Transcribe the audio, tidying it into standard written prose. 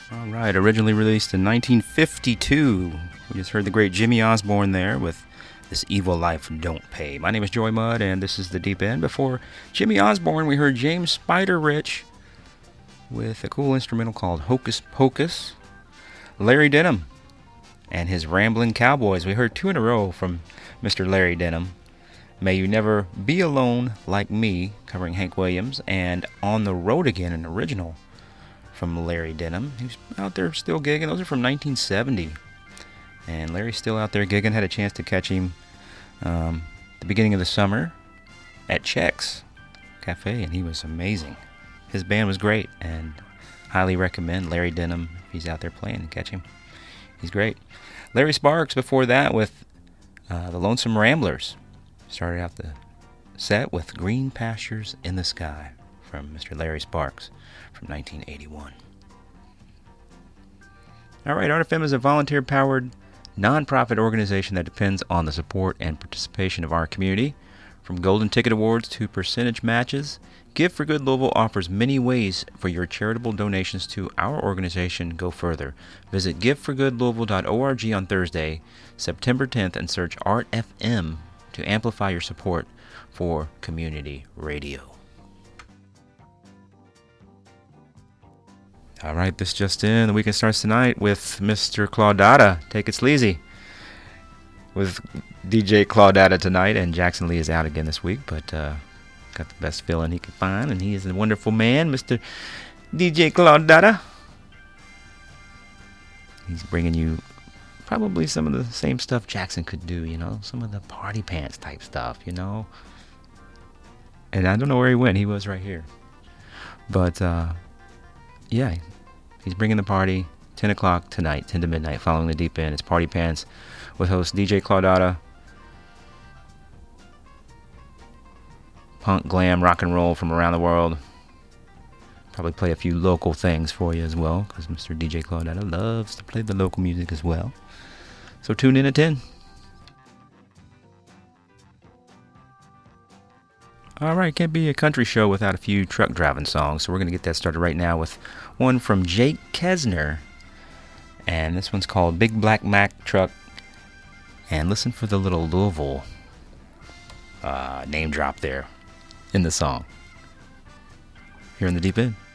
All right, originally released in 1952. We just heard the great Jimmy Osborne there with This Evil Life Don't Pay. My name is Joy Mudd, and this is The Deep End. Before Jimmy Osborne, we heard James Spider Rich with a cool instrumental called Hocus Pocus. Larry Denham and his Ramblin' Cowboys. We heard two in a row from Mr. Larry Denham. May You Never Be Alone Like Me, covering Hank Williams, and On the Road Again, an original from Larry Denham. He's out there still gigging. Those are from 1970. And Larry's still out there gigging. Had a chance to catch him the beginning of the summer at Chex Cafe, and he was amazing. His band was great, and highly recommend Larry Denham if he's out there playing and catch him. He's great. Larry Sparks before that with the Lonesome Ramblers. Started out the set with Green Pastures in the Sky from Mr. Larry Sparks from 1981. All right, Art FM is a volunteer-powered nonprofit organization that depends on the support and participation of our community. From Golden Ticket Awards to percentage matches, Give for Good Louisville offers many ways for your charitable donations to our organization go further. Visit giveforgoodlouisville.org on Thursday, September 10th, and search Art FM to amplify your support for community radio. All right, this just in. The weekend starts tonight with Mr. Claudata. Take it sleazy with DJ Claudata tonight, and Jackson Lee is out again this week, but got the best feeling he could find, and he is a wonderful man, Mr. DJ Claudata. He's bringing you probably some of the same stuff Jackson could do, you know, some of the party pants type stuff, you know. And I don't know where he went. He was right here. But, yeah, he's bringing the party 10 o'clock tonight, 10 to midnight, following the Deep End. It's Party Pants with host DJ Claudata. Punk, glam, rock and roll from around the world. Probably play a few local things for you as well, because Mr. DJ Claudata loves to play the local music as well. So tune in at 10. All right, can't be a country show without a few truck driving songs, so we're going to get that started right now with one from Jake Kesner, and this one's called Big Black Mack Truck, and listen for the little Louisville name drop there in the song. Here in the Deep End.